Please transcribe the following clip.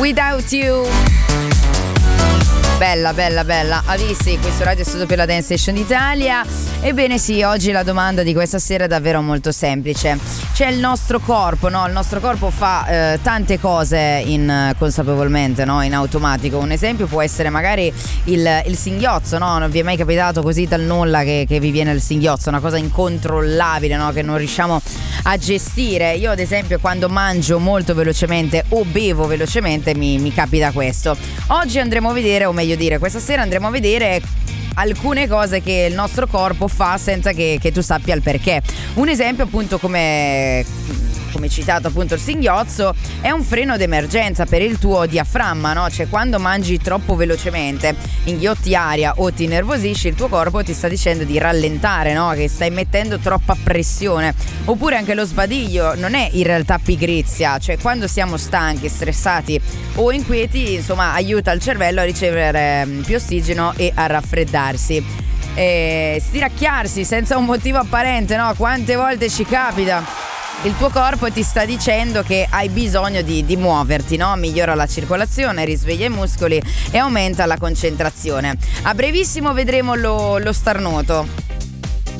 Without You. Bella, bella, bella. Avvissi, questo Radio Studio per la Dance Station d'Italia. Ebbene sì, oggi la domanda di questa sera è davvero molto semplice. C'è il nostro corpo, no? Il nostro corpo fa tante cose consapevolmente, no? In automatico. Un esempio può essere magari il singhiozzo, no? Non vi è mai capitato così dal nulla che vi viene il singhiozzo, una cosa incontrollabile, no? Che non riusciamo a gestire. Io ad esempio quando mangio molto velocemente o bevo velocemente mi capita questo. Oggi andremo a vedere, o meglio dire, questa sera andremo a vedere alcune cose che il nostro corpo fa senza che tu sappia il perché. Un esempio appunto come citato appunto il singhiozzo è un freno d'emergenza per il tuo diaframma, no? Cioè quando mangi troppo velocemente, inghiotti aria o ti nervosisci, il tuo corpo ti sta dicendo di rallentare, no? Che stai mettendo troppa pressione. Oppure anche lo sbadiglio non è in realtà pigrizia, cioè quando siamo stanchi, stressati o inquieti, insomma aiuta il cervello a ricevere più ossigeno e a raffreddarsi. Stiracchiarsi senza un motivo apparente, no? Quante volte ci capita? Il tuo corpo ti sta dicendo che hai bisogno di muoverti, no? Migliora la circolazione, risveglia i muscoli e aumenta la concentrazione. A brevissimo vedremo lo starnuto.